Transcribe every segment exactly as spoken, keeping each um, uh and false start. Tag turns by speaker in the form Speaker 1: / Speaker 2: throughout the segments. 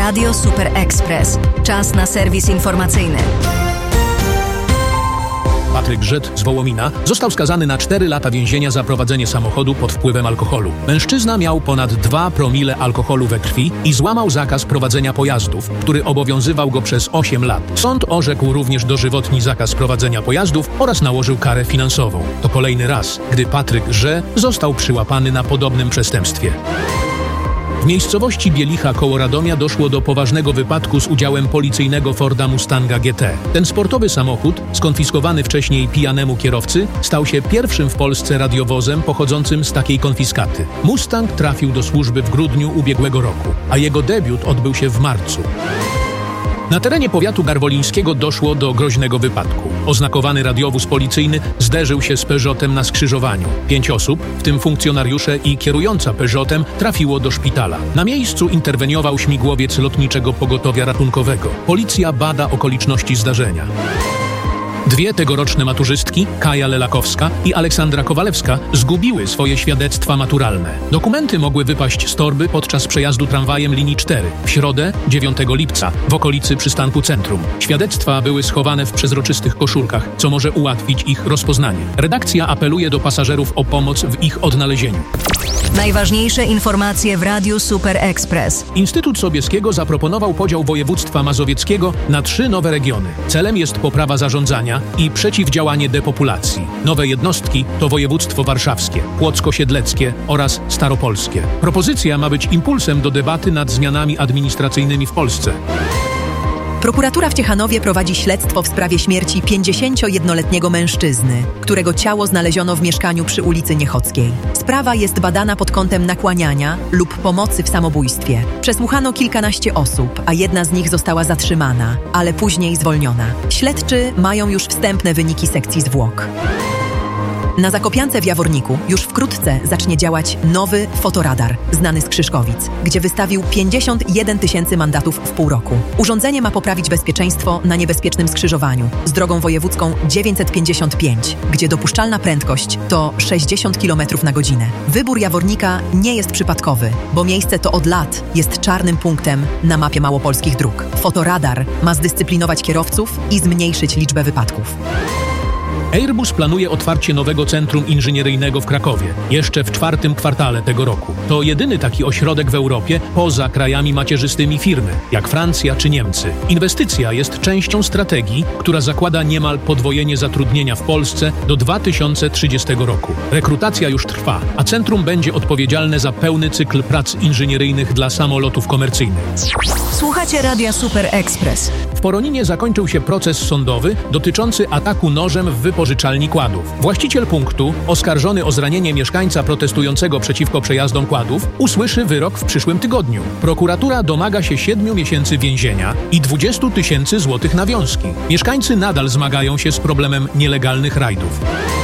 Speaker 1: Radio Super Express. Czas na serwis informacyjny.
Speaker 2: Patryk Żyd z Wołomina został skazany na cztery lata więzienia za prowadzenie samochodu pod wpływem alkoholu. Mężczyzna miał ponad dwa promile alkoholu we krwi i złamał zakaz prowadzenia pojazdów, który obowiązywał go przez osiem lat. Sąd orzekł również dożywotni zakaz prowadzenia pojazdów oraz nałożył karę finansową. To kolejny raz, gdy Patryk Żyd został przyłapany na podobnym przestępstwie. W miejscowości Bielicha koło Radomia doszło do poważnego wypadku z udziałem policyjnego Forda Mustanga G T. Ten sportowy samochód, skonfiskowany wcześniej pijanemu kierowcy, stał się pierwszym w Polsce radiowozem pochodzącym z takiej konfiskaty. Mustang trafił do służby w grudniu ubiegłego roku, a jego debiut odbył się w marcu. Na terenie powiatu garwolińskiego doszło do groźnego wypadku. Oznakowany radiowóz policyjny zderzył się z Peugeotem na skrzyżowaniu. Pięć osób, w tym funkcjonariusze i kierująca Peugeotem, trafiło do szpitala. Na miejscu interweniował śmigłowiec lotniczego pogotowia ratunkowego. Policja bada okoliczności zdarzenia. Dwie tegoroczne maturzystki, Kaja Lelakowska i Aleksandra Kowalewska, zgubiły swoje świadectwa maturalne. Dokumenty mogły wypaść z torby podczas przejazdu tramwajem linii cztery w środę, dziewiątego lipca, w okolicy przystanku Centrum. Świadectwa były schowane w przezroczystych koszulkach, co może ułatwić ich rozpoznanie. Redakcja apeluje do pasażerów o pomoc w ich odnalezieniu.
Speaker 1: Najważniejsze informacje w Radiu Super Express.
Speaker 2: Instytut Sobieskiego zaproponował podział województwa mazowieckiego na trzy nowe regiony. Celem jest poprawa zarządzania i przeciwdziałanie depopulacji. Nowe jednostki to województwo warszawskie, płocko-siedleckie oraz staropolskie. Propozycja ma być impulsem do debaty nad zmianami administracyjnymi w Polsce.
Speaker 3: Prokuratura w Ciechanowie prowadzi śledztwo w sprawie śmierci pięćdziesięciojednoletniego mężczyzny, którego ciało znaleziono w mieszkaniu przy ulicy Niechockiej. Sprawa jest badana pod kątem nakłaniania lub pomocy w samobójstwie. Przesłuchano kilkanaście osób, a jedna z nich została zatrzymana, ale później zwolniona. Śledczy mają już wstępne wyniki sekcji zwłok. Na Zakopiance w Jaworniku już wkrótce zacznie działać nowy fotoradar, znany z Krzyszkowic, gdzie wystawił pięćdziesiąt jeden tysięcy mandatów w pół roku. Urządzenie ma poprawić bezpieczeństwo na niebezpiecznym skrzyżowaniu z drogą wojewódzką dziewięćset pięćdziesiąt pięć, gdzie dopuszczalna prędkość to sześćdziesiąt kilometrów na godzinę. Wybór Jawornika nie jest przypadkowy, bo miejsce to od lat jest czarnym punktem na mapie małopolskich dróg. Fotoradar ma zdyscyplinować kierowców i zmniejszyć liczbę wypadków.
Speaker 2: Airbus planuje otwarcie nowego centrum inżynieryjnego w Krakowie, jeszcze w czwartym kwartale tego roku. To jedyny taki ośrodek w Europie poza krajami macierzystymi firmy, jak Francja czy Niemcy. Inwestycja jest częścią strategii, która zakłada niemal podwojenie zatrudnienia w Polsce do dwa tysiące trzydziestego roku. Rekrutacja już trwa, a centrum będzie odpowiedzialne za pełny cykl prac inżynieryjnych dla samolotów komercyjnych.
Speaker 1: Słuchacie Radia Super Express.
Speaker 2: W Poroninie zakończył się proces sądowy dotyczący ataku nożem w wypożyczalni kładów. Właściciel punktu, oskarżony o zranienie mieszkańca protestującego przeciwko przejazdom kładów, usłyszy wyrok w przyszłym tygodniu. Prokuratura domaga się siedmiu miesięcy więzienia i dwudziestu tysięcy złotych nawiązki. Mieszkańcy nadal zmagają się z problemem nielegalnych rajdów.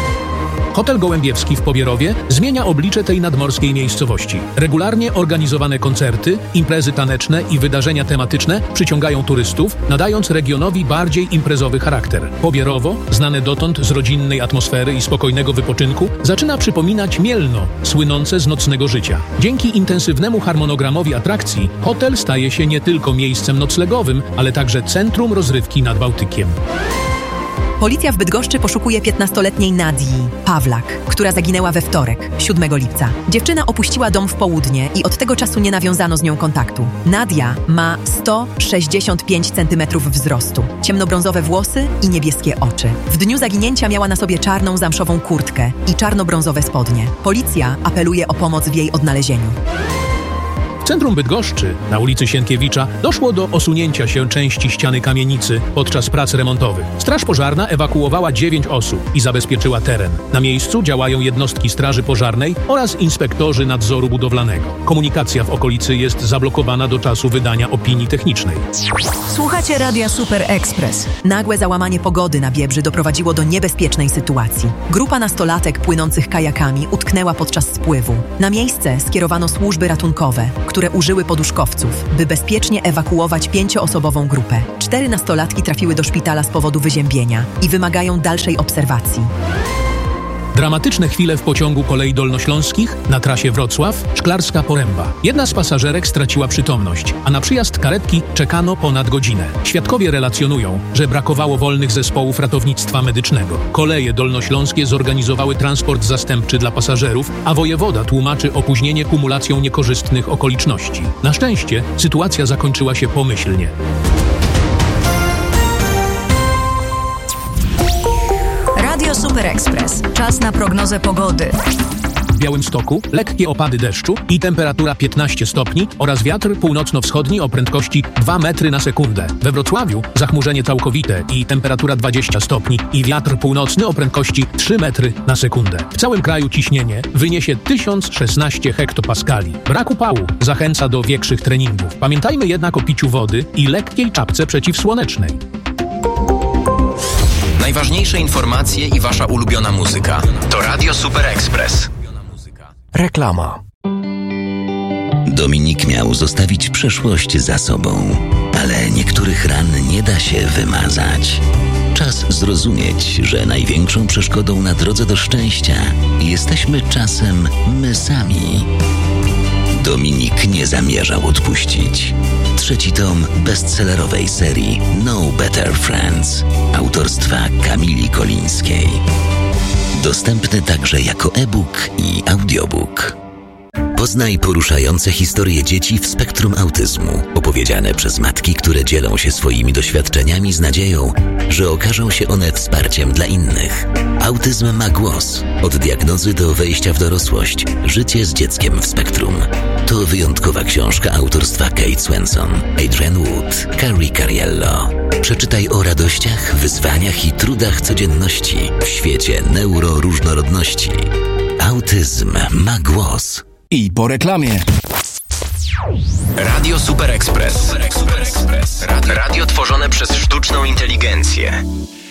Speaker 2: Hotel Gołębiewski w Pobierowie zmienia oblicze tej nadmorskiej miejscowości. Regularnie organizowane koncerty, imprezy taneczne i wydarzenia tematyczne przyciągają turystów, nadając regionowi bardziej imprezowy charakter. Pobierowo, znane dotąd z rodzinnej atmosfery i spokojnego wypoczynku, zaczyna przypominać Mielno, słynące z nocnego życia. Dzięki intensywnemu harmonogramowi atrakcji, hotel staje się nie tylko miejscem noclegowym, ale także centrum rozrywki nad Bałtykiem.
Speaker 3: Policja w Bydgoszczy poszukuje piętnastoletniej Nadii Pawlak, która zaginęła we wtorek, siódmego lipca. Dziewczyna opuściła dom w południe i od tego czasu nie nawiązano z nią kontaktu. Nadia ma sto sześćdziesiąt pięć centymetrów wzrostu, ciemnobrązowe włosy i niebieskie oczy. W dniu zaginięcia miała na sobie czarną zamszową kurtkę i czarno-brązowe spodnie. Policja apeluje o pomoc w jej odnalezieniu.
Speaker 2: W centrum Bydgoszczy, na ulicy Sienkiewicza, doszło do osunięcia się części ściany kamienicy podczas prac remontowych. Straż pożarna ewakuowała dziewięć osób i zabezpieczyła teren. Na miejscu działają jednostki straży pożarnej oraz inspektorzy nadzoru budowlanego. Komunikacja w okolicy jest zablokowana do czasu wydania opinii technicznej.
Speaker 1: Słuchacie Radia Super Express.
Speaker 3: Nagłe załamanie pogody na Biebrzy doprowadziło do niebezpiecznej sytuacji. Grupa nastolatek płynących kajakami utknęła podczas spływu. Na miejsce skierowano służby ratunkowe, które użyły poduszkowców, by bezpiecznie ewakuować pięcioosobową grupę. Cztery nastolatki trafiły do szpitala z powodu wyziębienia i wymagają dalszej obserwacji.
Speaker 2: Dramatyczne chwile w pociągu kolei dolnośląskich na trasie Wrocław-Szklarska Poręba. Jedna z pasażerek straciła przytomność, a na przyjazd karetki czekano ponad godzinę. Świadkowie relacjonują, że brakowało wolnych zespołów ratownictwa medycznego. Koleje dolnośląskie zorganizowały transport zastępczy dla pasażerów, a wojewoda tłumaczy opóźnienie kumulacją niekorzystnych okoliczności. Na szczęście sytuacja zakończyła się pomyślnie.
Speaker 1: Radio Super Express. Czas na prognozę pogody.
Speaker 2: W Białymstoku lekkie opady deszczu i temperatura piętnaście stopni oraz wiatr północno-wschodni o prędkości dwa metry na sekundę. We Wrocławiu zachmurzenie całkowite i temperatura dwadzieścia stopni i wiatr północny o prędkości trzy metry na sekundę. W całym kraju ciśnienie wyniesie tysiąc szesnaście hektopaskali. Brak upału zachęca do większych treningów. Pamiętajmy jednak o piciu wody i lekkiej czapce przeciwsłonecznej.
Speaker 4: Najważniejsze informacje i wasza ulubiona muzyka. To Radio Super Express.
Speaker 5: Reklama.
Speaker 6: Dominik miał zostawić przeszłość za sobą, ale niektórych ran nie da się wymazać. Czas zrozumieć, że największą przeszkodą na drodze do szczęścia jesteśmy czasem my sami. Dominik nie zamierzał odpuścić. Trzeci tom bestsellerowej serii No Better Friends autorstwa Kamili Kolińskiej. Dostępny także jako e-book i audiobook. Poznaj poruszające historie dzieci w spektrum autyzmu, opowiedziane przez matki, które dzielą się swoimi doświadczeniami z nadzieją, że okażą się one wsparciem dla innych. Autyzm ma głos. Od diagnozy do wejścia w dorosłość. Życie z dzieckiem w spektrum. To wyjątkowa książka autorstwa Kate Swenson, Adrian Wood, Carrie Cariello. Przeczytaj o radościach, wyzwaniach i trudach codzienności w świecie neuroróżnorodności. Autyzm ma głos.
Speaker 5: I po reklamie.
Speaker 4: Radio Super Express. Radio, radio tworzone przez sztuczną inteligencję.